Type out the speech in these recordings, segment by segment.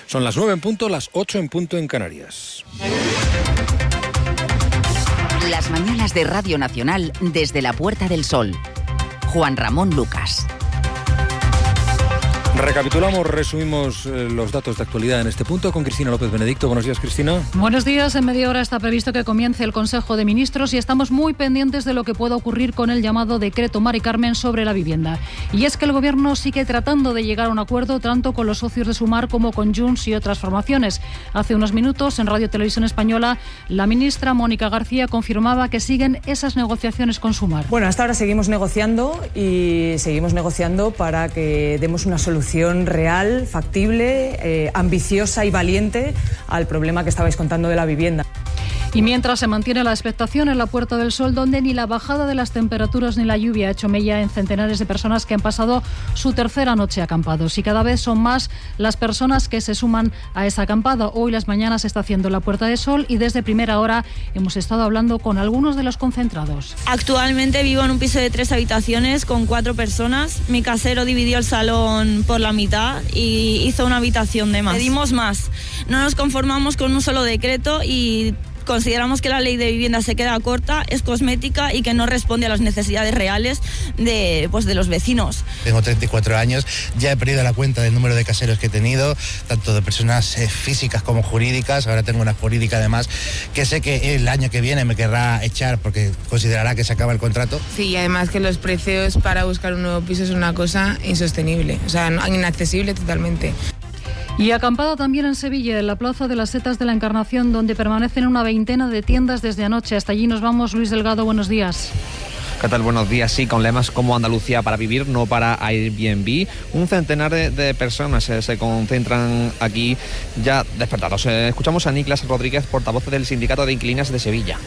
Son las 9 en punto, las 8 en punto en Canarias. Las mañanas de Radio Nacional desde la Puerta del Sol. Juan Ramón Lucas. Recapitulamos, resumimos los datos de actualidad en este punto con Cristina López Benedicto. Buenos días, Cristina. Buenos días. En media hora está previsto que comience el Consejo de Ministros y estamos muy pendientes de lo que pueda ocurrir con el llamado decreto Mari Carmen sobre la vivienda. Y es que el Gobierno sigue tratando de llegar a un acuerdo tanto con los socios de Sumar como con Junts y otras formaciones. Hace unos minutos, en Radio Televisión Española, la ministra Mónica García confirmaba que siguen esas negociaciones con Sumar. Bueno, hasta ahora seguimos negociando para que demos una solución real, factible, ambiciosa y valiente al problema que estabais contando de la vivienda. Y mientras se mantiene la expectación en la Puerta del Sol, donde ni la bajada de las temperaturas ni la lluvia ha hecho mella en centenares de personas que han pasado su tercera noche acampados. Y cada vez son más las personas que se suman a esa acampada. Hoy las mañanas se está haciendo la Puerta del Sol y desde primera hora hemos estado hablando con algunos de los concentrados. Actualmente vivo en un piso de 3 habitaciones con 4 personas. Mi casero dividió el salón por la mitad y hizo una habitación de más. Pedimos más. No nos conformamos con un solo decreto y consideramos que la ley de vivienda se queda corta, es cosmética y que no responde a las necesidades reales de los vecinos. Tengo 34 años, ya he perdido la cuenta del número de caseros que he tenido, tanto de personas físicas como jurídicas. Ahora tengo una jurídica además, que sé que el año que viene me querrá echar porque considerará que se acaba el contrato. Sí, y además que los precios para buscar un nuevo piso es una cosa insostenible, o sea, inaccesible totalmente. Y acampada también en Sevilla, en la Plaza de las Setas de la Encarnación, donde permanecen una veintena de tiendas desde anoche. Hasta allí nos vamos. Luis Delgado, buenos días. ¿Qué tal? Buenos días. Sí, con lemas como Andalucía para vivir, no para Airbnb. Un centenar de personas se concentran aquí ya despertados. Escuchamos a Niklas Rodríguez, portavoz del Sindicato de Inquilinas de Sevilla.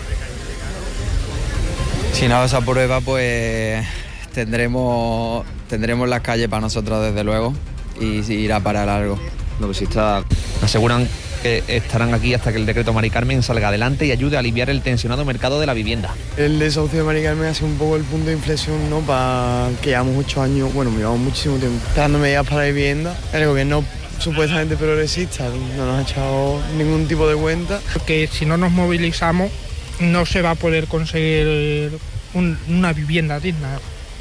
Si no se aprueba, pues tendremos las calles para nosotros, desde luego, y irá para largo. Lo que sí está, aseguran que estarán aquí hasta que el decreto Mari Carmen salga adelante y ayude a aliviar el tensionado mercado de la vivienda. El desahucio de Mari Carmen ha sido un poco el punto de inflexión, ¿no? Para que llevamos 8 años, llevamos muchísimo tiempo dando medidas para la vivienda. El gobierno supuestamente progresista no nos ha echado ningún tipo de cuenta. Porque si no nos movilizamos no se va a poder conseguir una vivienda digna.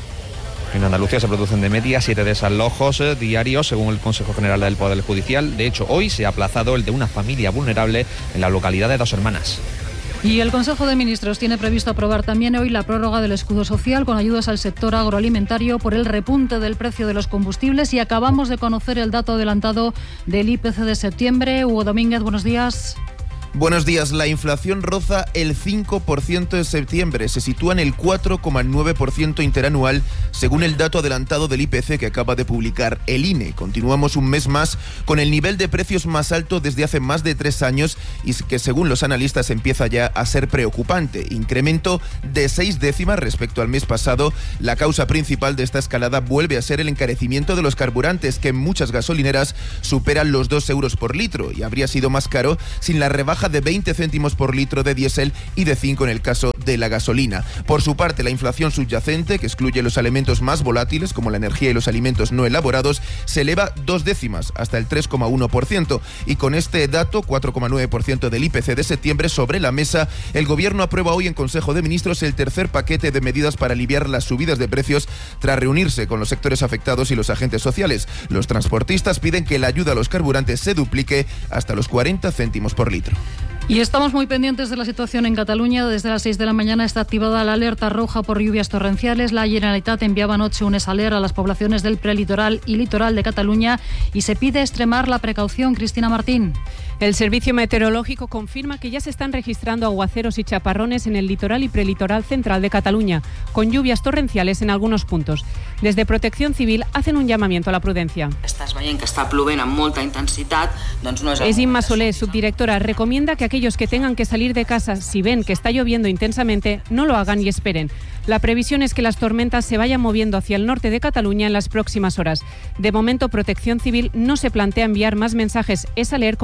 En Andalucía se producen de media 7 desalojos diarios, según el Consejo General del Poder Judicial. De hecho, hoy se ha aplazado el de una familia vulnerable en la localidad de Dos Hermanas. Y el Consejo de Ministros tiene previsto aprobar también hoy la prórroga del escudo social con ayudas al sector agroalimentario por el repunte del precio de los combustibles. Y acabamos de conocer el dato adelantado del IPC de septiembre. Hugo Domínguez, buenos días. Buenos días. La inflación roza el 5% en septiembre. Se sitúa en el 4,9% interanual, según el dato adelantado del IPC que acaba de publicar el INE. Continuamos un mes más con el nivel de precios más alto desde hace más de 3 años y que, según los analistas, empieza ya a ser preocupante. Incremento de 6 décimas respecto al mes pasado. La causa principal de esta escalada vuelve a ser el encarecimiento de los carburantes, que en muchas gasolineras superan los 2 euros por litro, y habría sido más caro sin la rebaja de 20 céntimos por litro de diésel y de 5 en el caso de la gasolina. Por su parte, la inflación subyacente, que excluye los elementos más volátiles como la energía y los alimentos no elaborados, se eleva 2 décimas hasta el 3,1%, y con este dato, 4,9% del IPC de septiembre sobre la mesa, el Gobierno aprueba hoy en Consejo de Ministros el tercer paquete de medidas para aliviar las subidas de precios tras reunirse con los sectores afectados y los agentes sociales. Los transportistas piden que la ayuda a los carburantes se duplique hasta los 40 céntimos por litro. Y estamos muy pendientes de la situación en Cataluña. Desde las 6 de la mañana está activada la alerta roja por lluvias torrenciales. La Generalitat enviaba anoche un esaler a las poblaciones del prelitoral y litoral de Cataluña y se pide extremar la precaución. Cristina Martín. El Servicio Meteorológico confirma que ya se están registrando aguaceros y chaparrones en el litoral y prelitoral central de Cataluña, con lluvias torrenciales en algunos puntos. Desde Protección Civil hacen un llamamiento a la prudencia. Estàs veient que està plovent amb molta intensitat, doncs no és... Es Imma Solé, subdirectora, recomienda que aquellos que tengan que salir de casa si ven que está lloviendo intensamente, no lo hagan y esperen. La previsión es que las tormentas se vayan moviendo hacia el norte de Cataluña en las próximas horas. De momento, Protección Civil no se plantea enviar más mensajes esaler como el que manda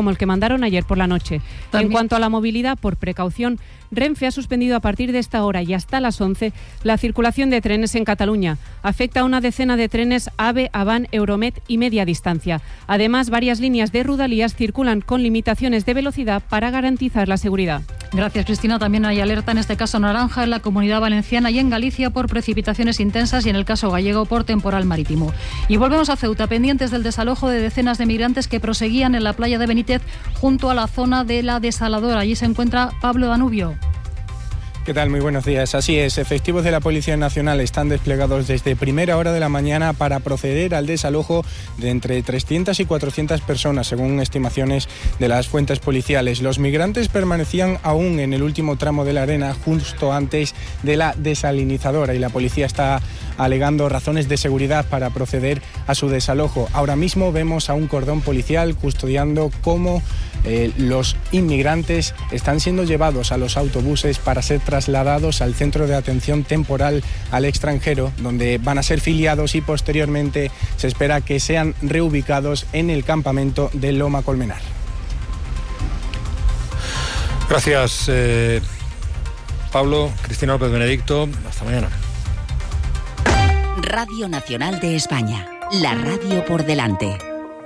mandaron ayer por la noche. En cuanto a la movilidad, por precaución, Renfe ha suspendido a partir de esta hora y hasta las 11 la circulación de trenes en Cataluña. Afecta a una decena de trenes AVE, Avant, Euromed y media distancia. Además, varias líneas de Rodalies circulan con limitaciones de velocidad para garantizar la seguridad. Gracias, Cristina. También hay alerta, en este caso naranja, en la Comunidad Valenciana y en Galicia por precipitaciones intensas y en el caso gallego por temporal marítimo. Y volvemos a Ceuta, pendientes del desalojo de decenas de migrantes que proseguían en la playa de Benítez junto a la zona de la desaladora. Allí se encuentra Pablo Danubio. ¿Qué tal? Muy buenos días. Así es, efectivos de la Policía Nacional están desplegados desde primera hora de la mañana para proceder al desalojo de entre 300 y 400 personas, según estimaciones de las fuentes policiales. Los migrantes permanecían aún en el último tramo de la arena, justo antes de la desalinizadora, y la policía está alegando razones de seguridad para proceder a su desalojo. Ahora mismo vemos a un cordón policial custodiando cómo los inmigrantes están siendo llevados a los autobuses para ser trasladados al centro de atención temporal al extranjero, donde van a ser filiados y posteriormente se espera que sean reubicados en el campamento de Loma Colmenar. Gracias, Pablo. Cristina López Benedicto. Hasta mañana. Radio Nacional de España. La radio por delante.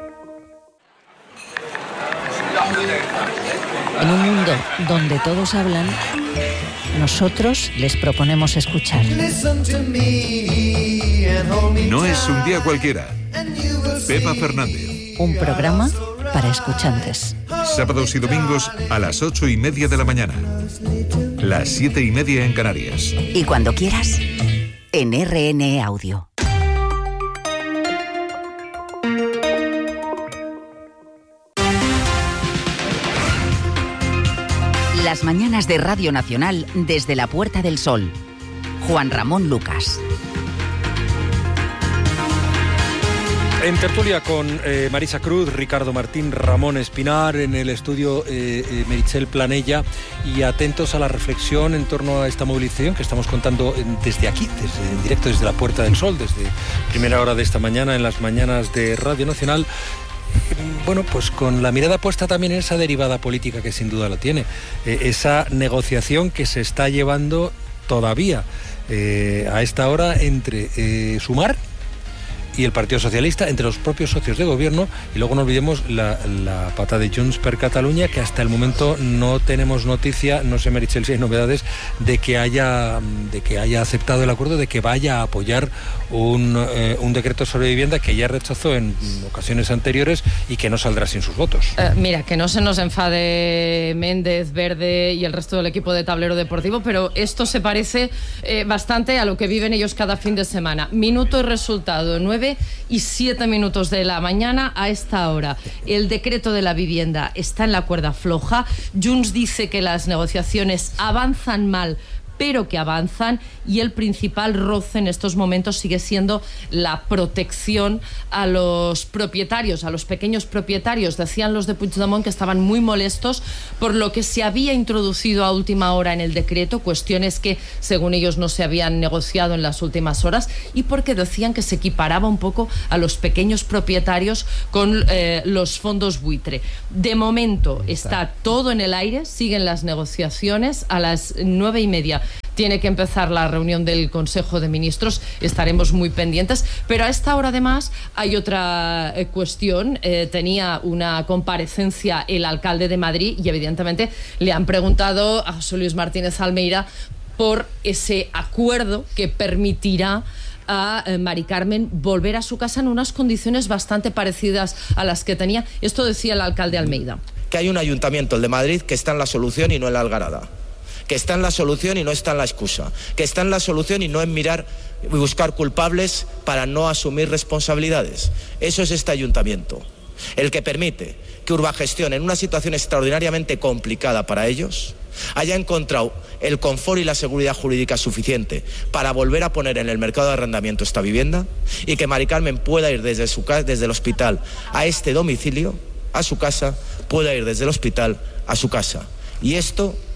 En un mundo donde todos hablan, nosotros les proponemos escuchar. No es un día cualquiera. Pepa Fernández. Un programa para escuchantes. Sábados y domingos a las 8:30 de la mañana. Las 7:30 en Canarias. Y cuando quieras, en RN Audio. Las mañanas de Radio Nacional desde la Puerta del Sol. Juan Ramón Lucas. En tertulia con Marisa Cruz, Ricardo Martín, Ramón Espinar, en el estudio Meritxell Planella, y atentos a la reflexión en torno a esta movilización que estamos contando desde aquí, en directo desde la Puerta del Sol, desde primera hora de esta mañana, en las mañanas de Radio Nacional. Bueno, pues con la mirada puesta también en esa derivada política que sin duda lo tiene, esa negociación que se está llevando todavía a esta hora entre Sumar y el Partido Socialista, entre los propios socios de gobierno, y luego no olvidemos la pata de Junts per Catalunya, que hasta el momento no tenemos noticia, no sé, Meritxell, si hay novedades de que haya aceptado el acuerdo, de que vaya a apoyar un decreto sobre vivienda que ya rechazó en ocasiones anteriores y que no saldrá sin sus votos. Mira, que no se nos enfade Méndez, Verde y el resto del equipo de Tablero Deportivo, pero esto se parece bastante a lo que viven ellos cada fin de semana. Minuto y resultado, 9:07 de la mañana a esta hora. El decreto de la vivienda está en la cuerda floja. Junts dice que las negociaciones avanzan mal, pero que avanzan, y el principal roce en estos momentos sigue siendo la protección a los propietarios, a los pequeños propietarios. Decían los de Puigdemont que estaban muy molestos por lo que se había introducido a última hora en el decreto, cuestiones que según ellos no se habían negociado en las últimas horas, y porque decían que se equiparaba un poco a los pequeños propietarios con los fondos buitre. De momento está todo en el aire, siguen las negociaciones. A las 9:30 tiene que empezar la reunión del Consejo de Ministros, estaremos muy pendientes, pero a esta hora además hay otra cuestión. Tenía una comparecencia el alcalde de Madrid y evidentemente le han preguntado a José Luis Martínez Almeida por ese acuerdo que permitirá a Mari Carmen volver a su casa en unas condiciones bastante parecidas a las que tenía. Esto decía el alcalde Almeida. Que hay un ayuntamiento, el de Madrid, que está en la solución y no en la algarada. Que está en la solución y no está en la excusa, que está en la solución y no en mirar y buscar culpables para no asumir responsabilidades. Eso es este ayuntamiento, el que permite que Urbagestión, en una situación extraordinariamente complicada para ellos, haya encontrado el confort y la seguridad jurídica suficiente para volver a poner en el mercado de arrendamiento esta vivienda, y que Mari Carmen pueda ir desde el hospital a este domicilio, a su casa, pueda ir desde el hospital a su casa. Y esto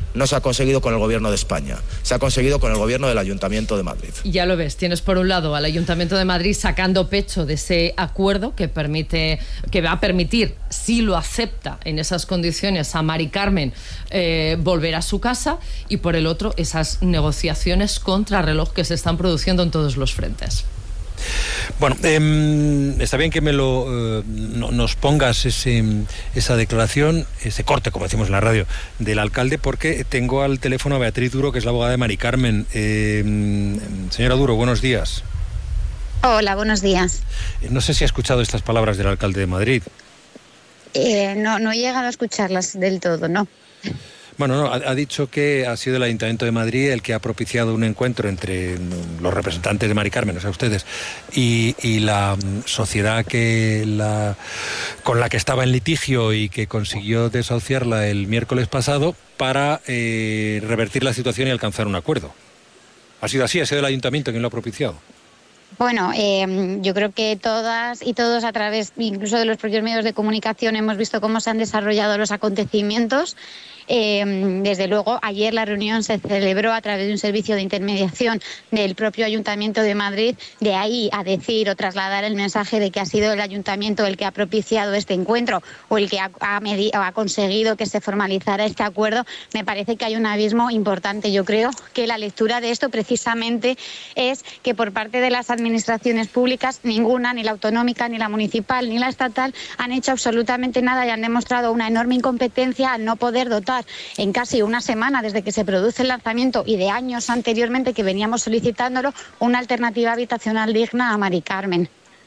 no se ha conseguido con el Gobierno de España, se ha conseguido con el Gobierno del Ayuntamiento de Madrid. Ya lo ves, tienes por un lado al Ayuntamiento de Madrid sacando pecho de ese acuerdo que va a permitir, si lo acepta en esas condiciones, a Mari Carmen volver a su casa, y por el otro esas negociaciones contra reloj que se están produciendo en todos los frentes. Bueno, está bien que nos pongas esa declaración, ese corte, como decimos en la radio, del alcalde, porque tengo al teléfono a Beatriz Duro, que es la abogada de Mari Carmen. Señora Duro, buenos días. Hola, buenos días. No sé si ha escuchado estas palabras del alcalde de Madrid. No he llegado a escucharlas del todo, ¿no? Bueno, no, ha dicho que ha sido el Ayuntamiento de Madrid el que ha propiciado un encuentro entre los representantes de Mari Carmen, o sea, ustedes, y la sociedad con la que estaba en litigio y que consiguió desahuciarla el miércoles pasado para revertir la situación y alcanzar un acuerdo. ¿Ha sido así? ¿Ha sido el Ayuntamiento quien lo ha propiciado? Bueno, yo creo que todas y todos, a través incluso de los propios medios de comunicación, hemos visto cómo se han desarrollado los acontecimientos. Desde luego, ayer la reunión se celebró a través de un servicio de intermediación del propio Ayuntamiento de Madrid. De ahí a decir o trasladar el mensaje de que ha sido el Ayuntamiento el que ha propiciado este encuentro o el que ha conseguido que se formalizara este acuerdo, me parece que hay un abismo importante. Yo creo que la lectura de esto precisamente es que por parte de las administraciones públicas, ninguna, ni la autonómica, ni la municipal, ni la estatal, han hecho absolutamente nada y han demostrado una enorme incompetencia al no poder dotar en casi una semana desde que se produce el lanzamiento y de años anteriormente que veníamos solicitándolo, una alternativa habitacional digna a Mari Carmen.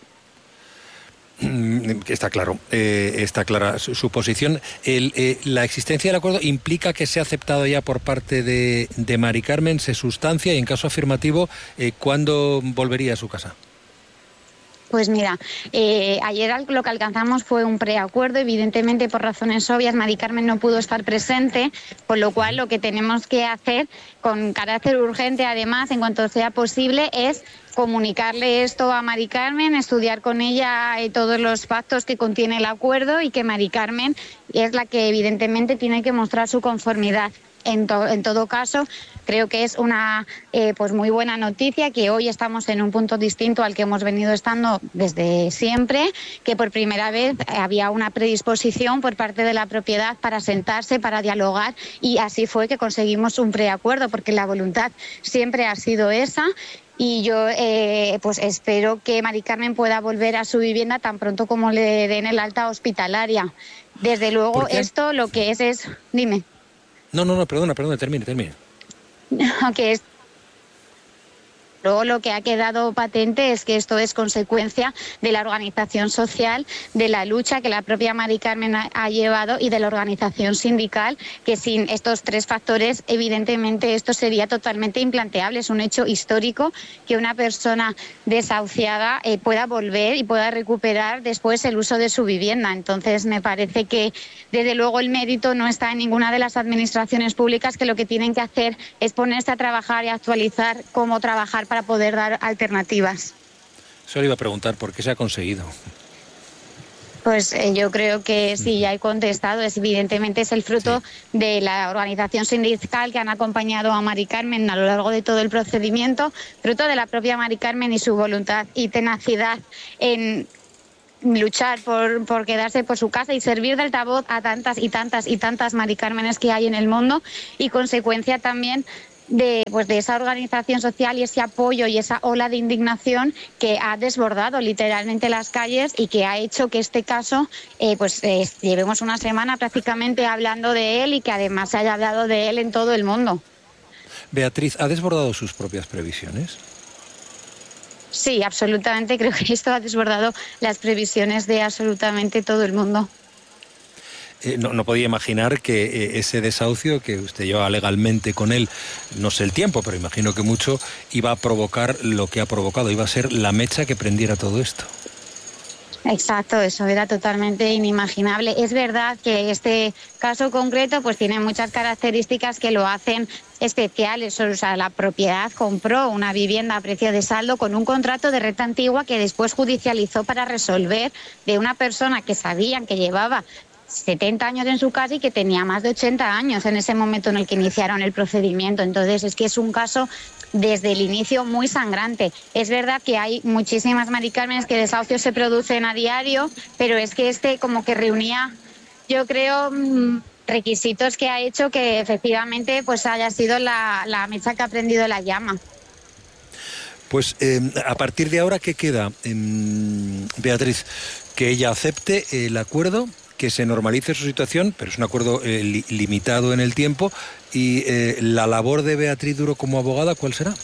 Está claro, está clara su posición. La existencia del acuerdo implica que se ha aceptado ya por parte de Mari Carmen, se sustancia, y en caso afirmativo, ¿cuándo volvería a su casa? Pues mira, ayer lo que alcanzamos fue un preacuerdo. Evidentemente, por razones obvias, Mari Carmen no pudo estar presente, con lo cual lo que tenemos que hacer con carácter urgente, además, en cuanto sea posible, es comunicarle esto a Mari Carmen, estudiar con ella todos los pactos que contiene el acuerdo, y que Mari Carmen es la que evidentemente tiene que mostrar su conformidad. En todo caso, creo que es una pues muy buena noticia que hoy estamos en un punto distinto al que hemos venido estando desde siempre, que por primera vez había una predisposición por parte de la propiedad para sentarse, para dialogar, y así fue que conseguimos un preacuerdo, porque la voluntad siempre ha sido esa. Y yo pues espero que Mari Carmen pueda volver a su vivienda tan pronto como le den el alta hospitalaria. Desde luego, esto lo que es... Dime. No, perdona, termine. Que es... Luego lo que ha quedado patente es que esto es consecuencia de la organización social, de la lucha que la propia Mari Carmen ha llevado y de la organización sindical, que sin estos tres factores evidentemente esto sería totalmente implanteable. Es un hecho histórico que una persona desahuciada pueda volver y pueda recuperar después el uso de su vivienda. Entonces me parece que desde luego el mérito no está en ninguna de las administraciones públicas, que lo que tienen que hacer es ponerse a trabajar y actualizar cómo trabajar para poder dar alternativas. Eso le iba a preguntar, ¿por qué se ha conseguido? Pues yo creo que sí, ya he contestado. Evidentemente es el fruto de la organización sindical que han acompañado a Mari Carmen a lo largo de todo el procedimiento, fruto de la propia Mari Carmen y su voluntad y tenacidad en luchar por quedarse por su casa y servir de altavoz a tantas y tantas Mari Cármenes que hay en el mundo, y consecuencia también de esa organización social y ese apoyo y esa ola de indignación que ha desbordado literalmente las calles y que ha hecho que este caso llevemos una semana prácticamente hablando de él, y que además se haya hablado de él en todo el mundo. Beatriz, ¿ha desbordado sus propias previsiones? Sí, absolutamente. Creo que esto ha desbordado las previsiones de absolutamente todo el mundo. No podía imaginar que ese desahucio que usted lleva legalmente con él, no sé el tiempo, pero imagino que mucho, iba a provocar lo que ha provocado, iba a ser la mecha que prendiera todo esto. Exacto, eso era totalmente inimaginable. Es verdad que este caso concreto pues tiene muchas características que lo hacen especiales. O sea, la propiedad compró una vivienda a precio de saldo con un contrato de renta antigua que después judicializó para resolver, de una persona que sabían que llevaba 70 años en su casa y que tenía más de 80 años en ese momento en el que iniciaron el procedimiento. Entonces es que es un caso desde el inicio muy sangrante. Es verdad que hay muchísimas Mari Carmen que desahucios se producen a diario, pero es que este como que reunía, yo creo, requisitos que ha hecho que efectivamente pues haya sido la mecha que ha prendido la llama. Pues a partir de ahora, ¿qué queda, Beatriz? Que ella acepte el acuerdo, que se normalice su situación, pero es un acuerdo limitado en el tiempo. Y la labor de Beatriz Duro como abogada, ¿cuál será?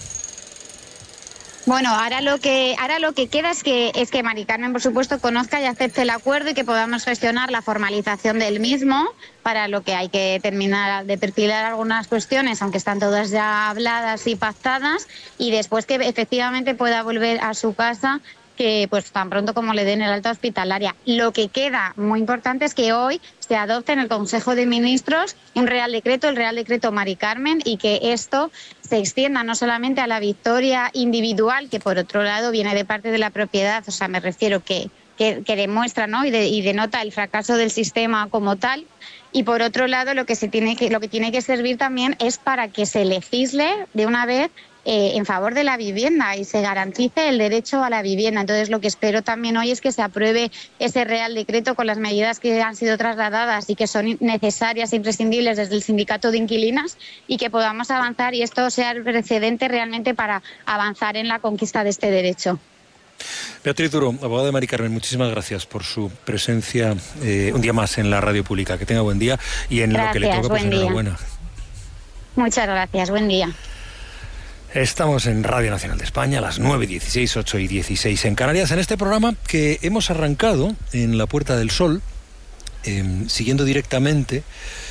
Bueno, ahora lo que queda es que Mari Carmen, por supuesto, conozca y acepte el acuerdo y que podamos gestionar la formalización del mismo, para lo que hay que terminar de perfilar algunas cuestiones, aunque están todas ya habladas y pactadas, y después que efectivamente pueda volver a su casa, que pues tan pronto como le den el alta hospitalaria. Lo que queda muy importante es que hoy se adopte en el Consejo de Ministros un Real Decreto, el Real Decreto Mari Carmen, y que esto se extienda no solamente a la victoria individual, que por otro lado viene de parte de la propiedad, o sea, me refiero que demuestra, ¿no? y denota el fracaso del sistema como tal. Y por otro lado, lo que tiene que servir también es para que se legisle de una vez en favor de la vivienda y se garantice el derecho a la vivienda. Entonces, lo que espero también hoy es que se apruebe ese Real Decreto con las medidas que han sido trasladadas y que son necesarias e imprescindibles desde el Sindicato de Inquilinas, y que podamos avanzar y esto sea el precedente realmente para avanzar en la conquista de este derecho. Beatriz Duro, abogada de Mari Carmen, muchísimas gracias por su presencia un día más en la radio pública. Que tenga buen día y en lo que le toca, pues enhorabuena. Muchas gracias, buen día. Estamos en Radio Nacional de España a las 9:16, 8:16 en Canarias, en este programa que hemos arrancado en la Puerta del Sol, siguiendo directamente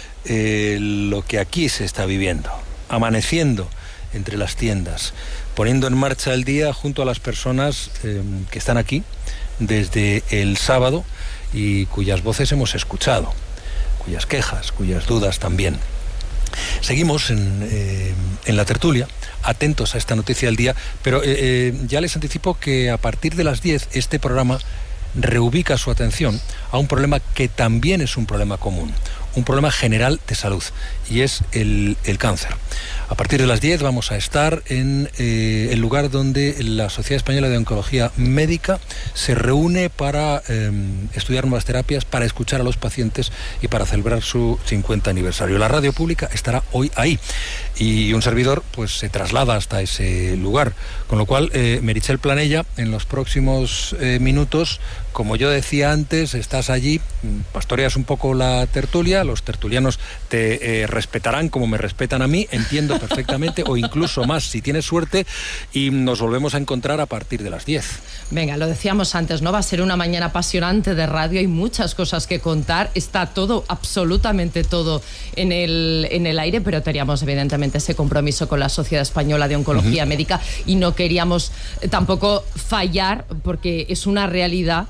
lo que aquí se está viviendo, amaneciendo entre las tiendas, poniendo en marcha el día junto a las personas que están aquí desde el sábado y cuyas voces hemos escuchado, cuyas quejas, cuyas dudas también. Seguimos en la tertulia, atentos a esta noticia del día, pero ya les anticipo que a partir de las 10 este programa reubica su atención a un problema que también es un problema común, un problema general de salud, y es el cáncer. A partir de las 10 vamos a estar en el lugar donde la Sociedad Española de Oncología Médica se reúne para estudiar nuevas terapias, para escuchar a los pacientes y para celebrar su 50 aniversario. La radio pública estará hoy ahí y un servidor pues se traslada hasta ese lugar, con lo cual Meritxell Planella en los próximos minutos, como yo decía antes, estás allí, pastoreas un poco la tertulia, los tertulianos te respetarán como me respetan a mí, entiendo perfectamente, o incluso más si tienes suerte, y nos volvemos a encontrar a partir de las 10. Venga, lo decíamos antes, ¿no? Va a ser una mañana apasionante de radio, hay muchas cosas que contar, está todo, absolutamente todo en el aire, pero teníamos evidentemente ese compromiso con la Sociedad Española de Oncología Médica y no queríamos tampoco fallar, porque es una realidad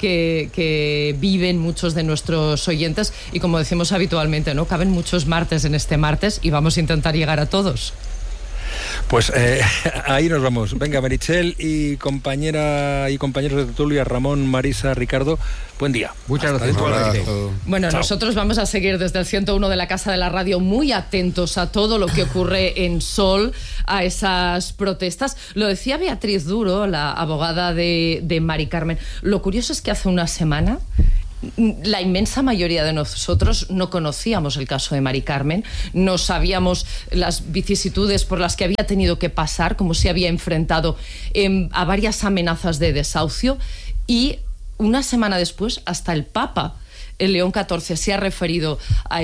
que viven muchos de nuestros oyentes y, como decimos habitualmente, ¿no? Caben muchos martes en este martes y vamos a intentar llegar a todos. Pues ahí nos vamos. Venga, Meritxell y compañera y compañeros de tertulia, Ramón, Marisa, Ricardo, buen día. Muchas gracias. Bueno, Chao. nosotros vamos a seguir desde el 101 de la Casa de la Radio muy atentos a todo lo que ocurre en Sol, a esas protestas. Lo decía Beatriz Duro, la abogada de Mari Carmen. Lo curioso es que hace una semana la inmensa mayoría de nosotros no conocíamos el caso de Mari Carmen, no sabíamos las vicisitudes por las que había tenido que pasar, cómo se había enfrentado a varias amenazas de desahucio, y una semana después hasta el Papa, el León XIV, se ha referido a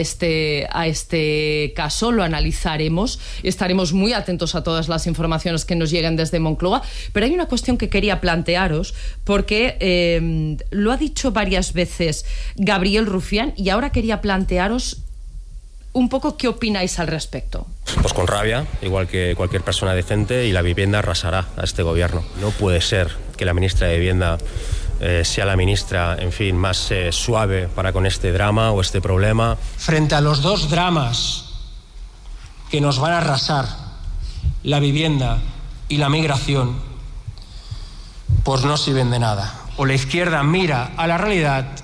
este caso. Lo analizaremos, estaremos muy atentos a todas las informaciones que nos lleguen desde Moncloa, pero hay una cuestión que quería plantearos, porque lo ha dicho varias veces Gabriel Rufián, y ahora quería plantearos un poco qué opináis al respecto. Pues con rabia, igual que cualquier persona decente, y la vivienda arrasará a este gobierno. No puede ser que la ministra de Vivienda sea la ministra, en fin, más suave para con este drama o este problema. Frente a los dos dramas que nos van a arrasar, la vivienda y la migración, pues no sirven de nada. O la izquierda mira a la realidad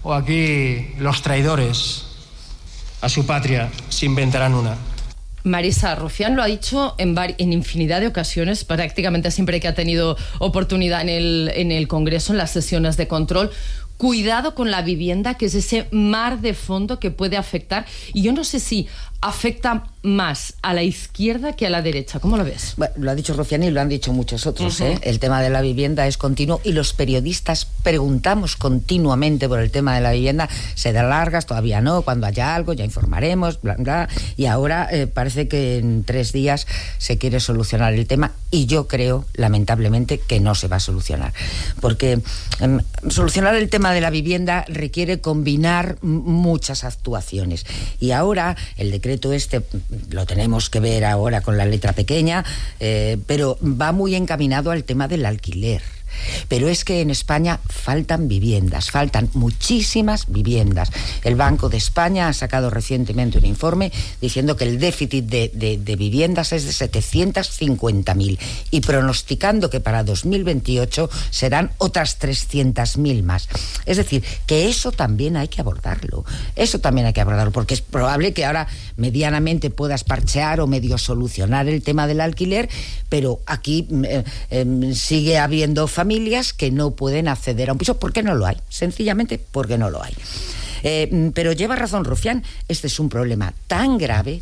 o aquí los traidores a su patria se inventarán una. Marisa, Rufián lo ha dicho en infinidad de ocasiones, prácticamente siempre que ha tenido oportunidad en el Congreso, en las sesiones de control. Cuidado con la vivienda, que es ese mar de fondo que puede afectar. Y yo no sé si afecta más a la izquierda que a la derecha. ¿Cómo lo ves? Bueno, lo ha dicho Rufián y lo han dicho muchos otros. El tema de la vivienda es continuo y los periodistas preguntamos continuamente por el tema de la vivienda. Se da largas, todavía no, cuando haya algo ya informaremos, bla, bla. Y ahora parece que en 3 días se quiere solucionar el tema y yo creo, lamentablemente, que no se va a solucionar. Porque solucionar el tema de la vivienda requiere combinar muchas actuaciones. Y ahora el decreto este lo tenemos que ver ahora con la letra pequeña, pero va muy encaminado al tema del alquiler. Pero es que en España faltan viviendas, faltan muchísimas viviendas. El Banco de España ha sacado recientemente un informe diciendo que el déficit de viviendas es de 750.000 y pronosticando que para 2028 serán otras 300.000 más. Es decir, que eso también hay que abordarlo. Eso también hay que abordarlo, porque es probable que ahora medianamente puedas parchear o medio solucionar el tema del alquiler, pero aquí sigue habiendo familias que no pueden acceder a un piso porque no lo hay, sencillamente porque no lo hay. Pero lleva razón Rufián, este es un problema tan grave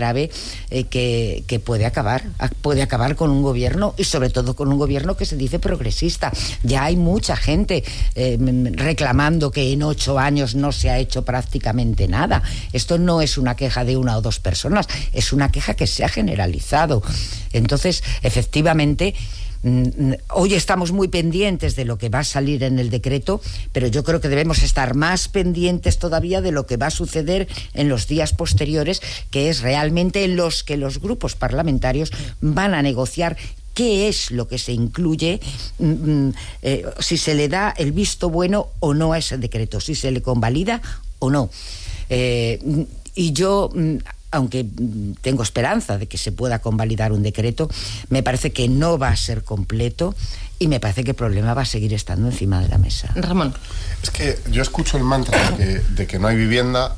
que puede acabar con un gobierno, y sobre todo con un gobierno que se dice progresista. Ya hay mucha gente reclamando que en 8 años no se ha hecho prácticamente nada. Esto no es una queja de 1 o 2 personas, es una queja que se ha generalizado. Entonces, efectivamente, hoy estamos muy pendientes de lo que va a salir en el decreto, pero yo creo que debemos estar más pendientes todavía de lo que va a suceder en los días posteriores, que es realmente en los que los grupos parlamentarios van a negociar qué es lo que se incluye, si se le da el visto bueno o no a ese decreto, si se le convalida o no. Y yo, aunque tengo esperanza de que se pueda convalidar un decreto, me parece que no va a ser completo y me parece que el problema va a seguir estando encima de la mesa. Ramón. Es que yo escucho el mantra de que no hay vivienda,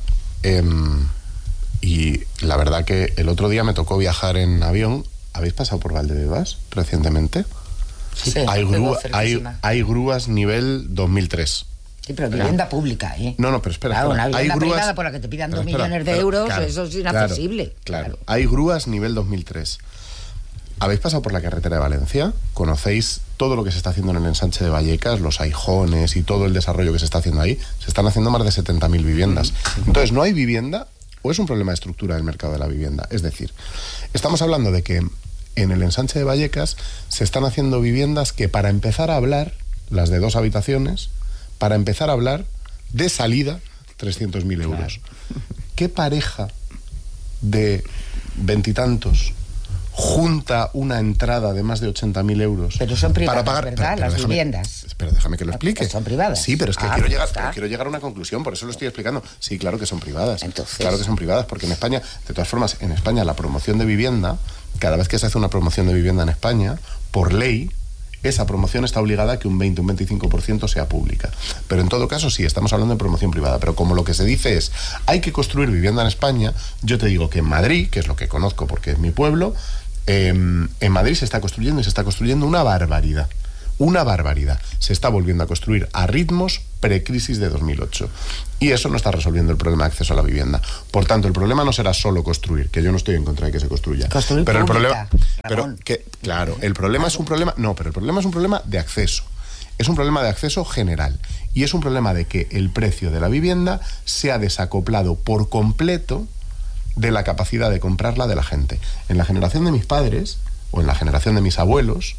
y la verdad que el otro día me tocó viajar en avión. ¿Habéis pasado por Valdebebas recientemente? Sí, hay grúas nivel 2003. Sí, pero vivienda pública, ¿eh? No, pero espera. Claro, una vivienda hay grúas privada por la que te pidan 2 millones de euros, claro, eso es inaccesible. Claro. Hay grúas nivel 2003. ¿Habéis pasado por la carretera de Valencia? ¿Conocéis todo lo que se está haciendo en el ensanche de Vallecas, los aijones y todo el desarrollo que se está haciendo ahí? Se están haciendo más de 70.000 viviendas. Entonces, ¿no hay vivienda o es un problema de estructura del mercado de la vivienda? Es decir, estamos hablando de que en el ensanche de Vallecas se están haciendo viviendas que, para empezar a hablar, las de 2 habitaciones, para empezar a hablar, de salida, 300.000 euros. Claro. ¿Qué pareja de 20 y tantos junta una entrada de más de 80.000 euros? Pero son privadas, para pagar, ¿verdad? Las viviendas. Pero déjame que lo explique. Son privadas. Sí, pero es que quiero llegar a una conclusión, por eso lo estoy explicando. Sí, claro que son privadas. Entonces, claro que son privadas, porque en España, de todas formas, en España la promoción de vivienda, cada vez que se hace una promoción de vivienda en España, por ley, esa promoción está obligada a que un 20, un 25% sea pública. Pero en todo caso, sí, estamos hablando de promoción privada. Pero como lo que se dice es, hay que construir vivienda en España, yo te digo que en Madrid, que es lo que conozco porque es mi pueblo, en Madrid se está construyendo y se está construyendo una barbaridad. Una barbaridad. Se está volviendo a construir a ritmos precrisis de 2008. Y eso no está resolviendo el problema de acceso a la vivienda. Por tanto, el problema no será solo construir, que yo no estoy en contra de que se construya. Construir pero pública, el problema es un problema... No, pero el problema es un problema de acceso. Es un problema de acceso general. Y es un problema de que el precio de la vivienda se ha desacoplado por completo de la capacidad de comprarla de la gente. En la generación de mis padres, o en la generación de mis abuelos,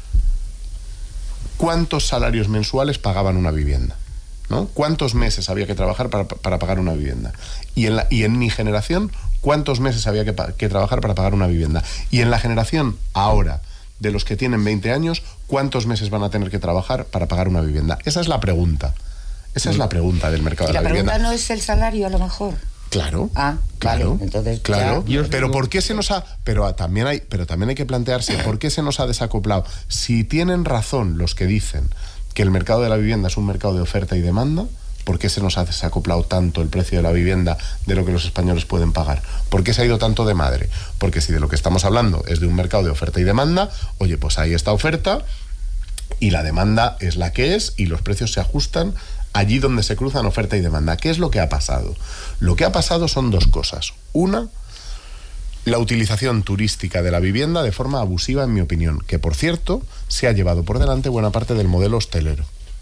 ¿cuántos salarios mensuales pagaban una vivienda? ¿No? ¿Cuántos meses había que trabajar para pagar una vivienda? Y en mi generación, ¿cuántos meses había que trabajar para pagar una vivienda? Y en la generación ahora, de los que tienen 20 años, ¿cuántos meses van a tener que trabajar para pagar una vivienda? Esa es la pregunta. Esa es la pregunta del mercado de la vivienda. La pregunta no es el salario, a lo mejor. Claro. Claro. Vale, entonces, claro. Pero ¿por qué se nos ha...? Pero también hay que plantearse por qué se nos ha desacoplado. Si tienen razón los que dicen que el mercado de la vivienda es un mercado de oferta y demanda, ¿Por qué se nos ha desacoplado tanto el precio de la vivienda de lo que los españoles pueden pagar? ¿Por qué se ha ido tanto de madre? Porque si de lo que estamos hablando es de un mercado de oferta y demanda, oye, pues hay esta oferta y la demanda es la que es y los precios se ajustan allí donde se cruzan oferta y demanda. ¿Qué es lo que ha pasado? Lo que ha pasado son dos cosas. Una, la utilización turística de la vivienda de forma abusiva, en mi opinión, que por cierto se ha llevado por delante buena parte del modelo hostelero.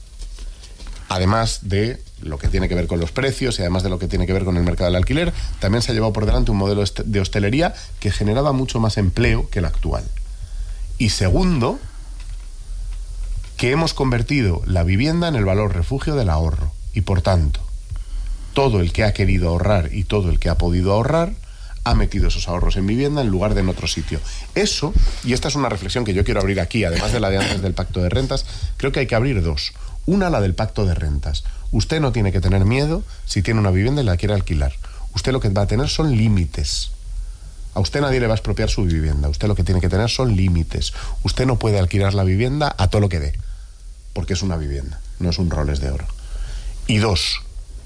Además de lo que tiene que ver con los precios y además de lo que tiene que ver con el mercado del alquiler, también se ha llevado por delante un modelo de hostelería que generaba mucho más empleo que el actual. Y segundo, que hemos convertido la vivienda en el valor refugio del ahorro. Y por tanto, todo el que ha querido ahorrar y todo el que ha podido ahorrar ha metido esos ahorros en vivienda en lugar de en otro sitio. Eso, y esta es una reflexión que yo quiero abrir aquí, además de la de antes del pacto de rentas, creo que hay que abrir dos. Una, la del pacto de rentas. Usted no tiene que tener miedo si tiene una vivienda y la quiere alquilar. Usted lo que va a tener son límites. A usted nadie le va a expropiar su vivienda. Usted lo que tiene que tener son límites. Usted no puede alquilar la vivienda a todo lo que dé, porque es una vivienda, no es un Rolex de oro. Y dos,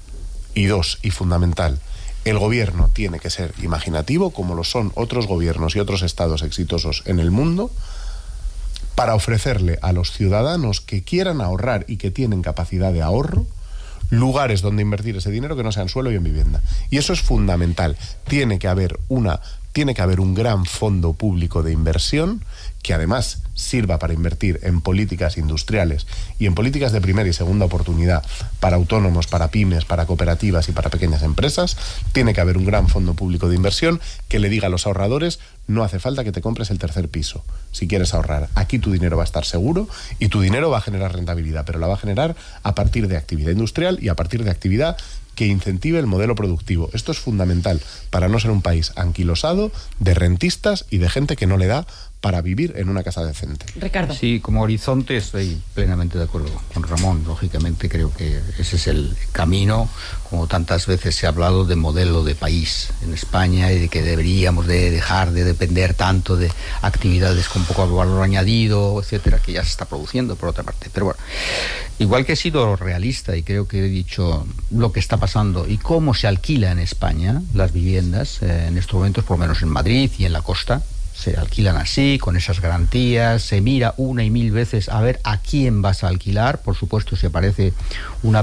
y fundamental, el gobierno tiene que ser imaginativo, como lo son otros gobiernos y otros estados exitosos en el mundo, para ofrecerle a los ciudadanos que quieran ahorrar y que tienen capacidad de ahorro, lugares donde invertir ese dinero que no sean suelo y en vivienda. Y eso es fundamental. Tiene que haber un gran fondo público de inversión que además sirva para invertir en políticas industriales y en políticas de primera y segunda oportunidad para autónomos, para pymes, para cooperativas y para pequeñas empresas. Tiene que haber un gran fondo público de inversión que le diga a los ahorradores: no hace falta que te compres el tercer piso si quieres ahorrar. Aquí tu dinero va a estar seguro y tu dinero va a generar rentabilidad, pero la va a generar a partir de actividad industrial y a partir de actividad que incentive el modelo productivo. Esto es fundamental para no ser un país anquilosado de rentistas y de gente que no le da para vivir en una casa decente. Ricardo. Sí, como horizonte estoy plenamente de acuerdo con Ramón. Lógicamente creo que ese es el camino, como tantas veces se ha hablado de modelo de país en España y de que deberíamos de dejar de depender tanto de actividades con poco valor añadido, etcétera, que ya se está produciendo por otra parte. Pero bueno, igual que he sido realista y creo que he dicho lo que está pasando y cómo se alquila en España las viviendas en estos momentos, por lo menos en Madrid y en la costa, se alquilan así, con esas garantías, se mira una y mil veces a ver a quién vas a alquilar. Por supuesto, si aparece una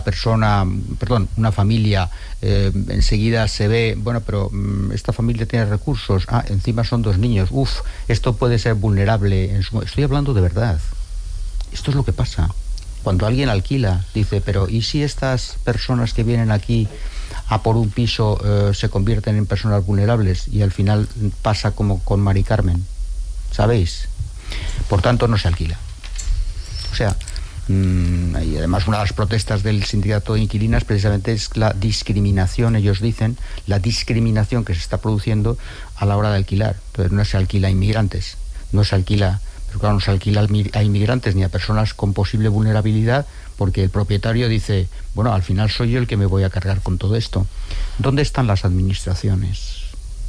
familia, enseguida se ve, bueno, pero esta familia tiene recursos, encima son 2 niños, esto puede ser vulnerable. Estoy hablando de verdad. Esto es lo que pasa. Cuando alguien alquila, dice, pero ¿y si estas personas que vienen aquí a por un piso se convierten en personas vulnerables? Y al final pasa como con Mari Carmen, ¿sabéis? Por tanto, no se alquila. O sea, y además una de las protestas del sindicato de inquilinas precisamente es la discriminación, ellos dicen, la discriminación que se está produciendo a la hora de alquilar. Entonces no se alquila a inmigrantes, no se alquila a inmigrantes ni a personas con posible vulnerabilidad, porque el propietario dice, bueno, al final soy yo el que me voy a cargar con todo esto. ¿Dónde están las administraciones?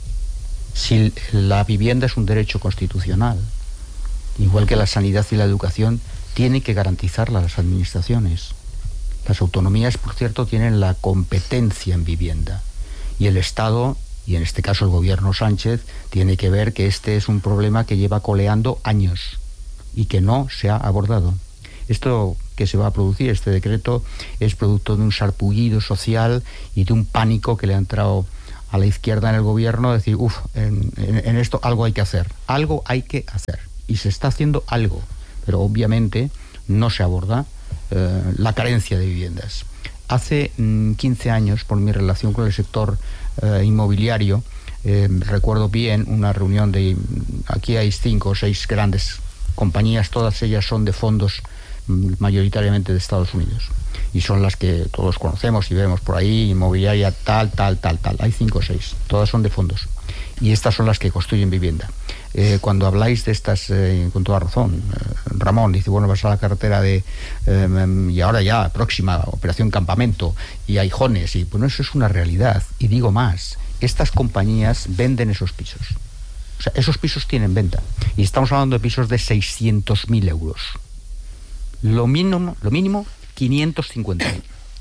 Si la vivienda es un derecho constitucional, igual que la sanidad y la educación, tienen que garantizarla las administraciones. Las autonomías, por cierto, tienen la competencia en vivienda. Y el Estado, y en este caso el gobierno Sánchez, tiene que ver que este es un problema que lleva coleando años y que no se ha abordado. Esto que se va a producir, este decreto, es producto de un sarpullido social y de un pánico que le ha entrado a la izquierda en el gobierno, decir, en esto algo hay que hacer. Algo hay que hacer. Y se está haciendo algo, pero obviamente no se aborda la carencia de viviendas. Hace 15 años, por mi relación con el sector inmobiliario, recuerdo bien una reunión aquí hay 5 o 6 grandes compañías, todas ellas son de fondos mayoritariamente de Estados Unidos y son las que todos conocemos y vemos por ahí, inmobiliaria tal, hay 5 o 6, todas son de fondos y estas son las que construyen vivienda. Cuando habláis de estas, con toda razón, Ramón dice, bueno, vas a la carretera y ahora ya, próxima, Operación Campamento y Aijones, y bueno, eso es una realidad. Y digo más, estas compañías venden esos pisos. O sea, esos pisos tienen venta. Y estamos hablando de pisos de 600.000 euros. Lo mínimo 550.000.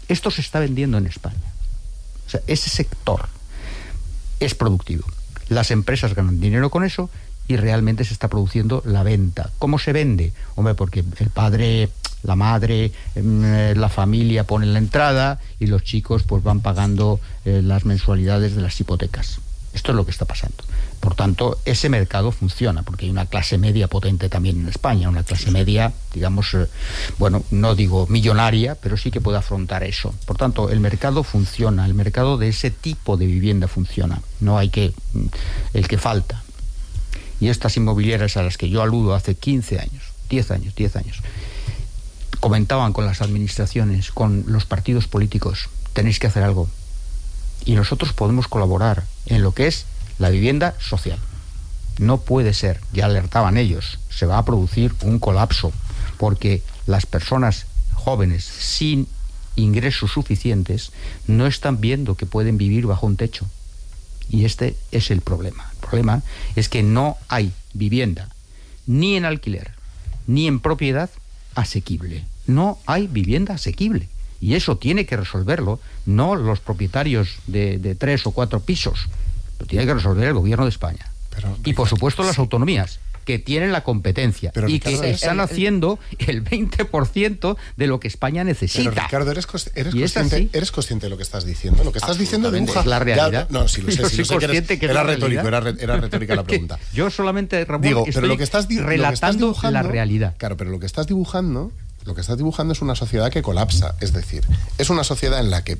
Esto se está vendiendo en España. O sea, ese sector es productivo. Las empresas ganan dinero con eso y realmente se está produciendo la venta. ¿Cómo se vende? Hombre, porque el padre, la madre, la familia ponen la entrada y los chicos pues van pagando las mensualidades de las hipotecas. Esto es lo que está pasando. Por tanto, ese mercado funciona, porque hay una clase media potente también en España, una clase media, digamos, bueno, no digo millonaria, pero sí que puede afrontar eso. Por tanto, el mercado funciona, el mercado de ese tipo de vivienda funciona. No hay que, el que falta. Y estas inmobiliarias a las que yo aludo hace 15 años, 10 años, comentaban con las administraciones, con los partidos políticos, tenéis que hacer algo. Y nosotros podemos colaborar en lo que es la vivienda social. No puede ser, ya alertaban ellos, se va a producir un colapso, porque las personas jóvenes sin ingresos suficientes no están viendo que pueden vivir bajo un techo. Y este es el problema. El problema es que no hay vivienda, ni en alquiler, ni en propiedad asequible. No hay vivienda asequible. Y eso tiene que resolverlo, no los propietarios de 3 o 4 pisos, lo tiene que resolver el gobierno de España. Y por supuesto las autonomías, que tienen la competencia y que están haciendo el 20% de lo que España necesita. Pero Ricardo, ¿eres consciente de lo que estás diciendo? Lo que estás diciendo dibuja... Es la realidad. No, sí lo sé. Soy consciente que era retórico, era retórica la pregunta. Yo solamente, Ramón, digo, estoy pero lo que estás relatando dibujando, la realidad. Claro, pero lo que estás dibujando es una sociedad que colapsa. Es decir, es una sociedad en la que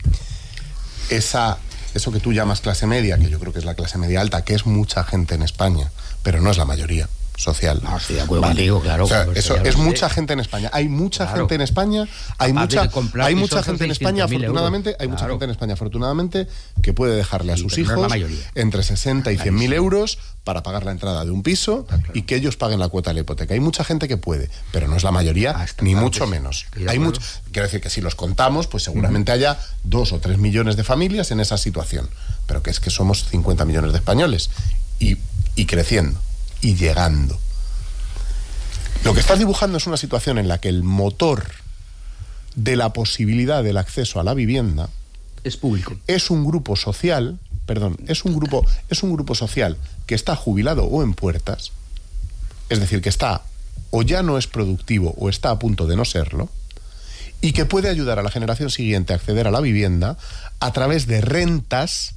eso que tú llamas clase media, que yo creo que es la clase media alta, que es mucha gente en España, pero no es la mayoría social. No, estoy de acuerdo contigo, claro. O sea, eso es mucha gente en España. Hay mucha gente en España, hay mucha gente en España, afortunadamente, mucha gente en España, afortunadamente, que puede dejarle a sus hijos entre 60 y 100.000 euros para pagar la entrada de un piso y que ellos paguen la cuota de la hipoteca. Hay mucha gente que puede, pero no es la mayoría, ni mucho menos. Quiero decir que si los contamos, pues seguramente haya 2 o 3 millones de familias en esa situación, pero que es que somos 50 millones de españoles y creciendo y llegando. Lo que estás dibujando es una situación en la que el motor de la posibilidad del acceso a la vivienda es público. Es un grupo social, es un grupo social que está jubilado o en puertas, es decir, que está o ya no es productivo o está a punto de no serlo, y que puede ayudar a la generación siguiente a acceder a la vivienda a través de rentas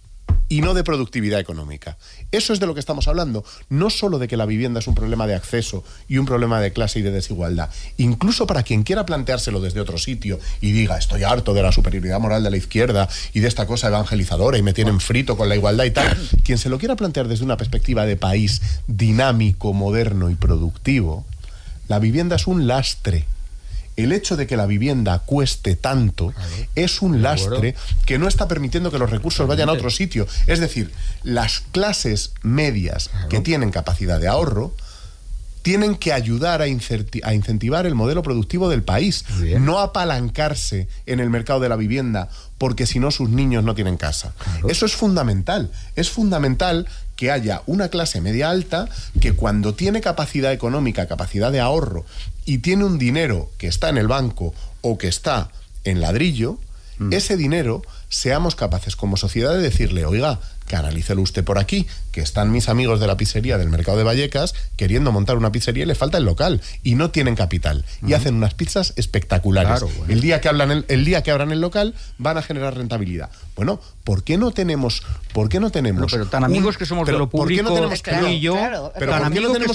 y no de productividad económica. Eso es de lo que estamos hablando. No solo de que la vivienda es un problema de acceso y un problema de clase y de desigualdad. Incluso para quien quiera planteárselo desde otro sitio y diga, estoy harto de la superioridad moral de la izquierda y de esta cosa evangelizadora y me tienen frito con la igualdad y tal. Quien se lo quiera plantear desde una perspectiva de país dinámico, moderno y productivo, la vivienda es un lastre. El hecho de que la vivienda cueste tanto es un lastre que no está permitiendo que los recursos vayan a otro sitio. Es decir, las clases medias que tienen capacidad de ahorro tienen que ayudar a incentivar el modelo productivo del país, no apalancarse en el mercado de la vivienda porque si no sus niños no tienen casa. Eso es fundamental. Es fundamental que haya una clase media alta que cuando tiene capacidad económica, capacidad de ahorro y tiene un dinero que está en el banco o que está en ladrillo, ese dinero seamos capaces como sociedad de decirle, oiga, canalícelo usted por aquí, que están mis amigos de la pizzería del mercado de Vallecas queriendo montar una pizzería y le falta el local y no tienen capital y hacen unas pizzas espectaculares. El día que abran el local van a generar rentabilidad. Bueno, ¿por qué no tenemos pero tan amigos que somos de lo público, tú y yo, tan amigos que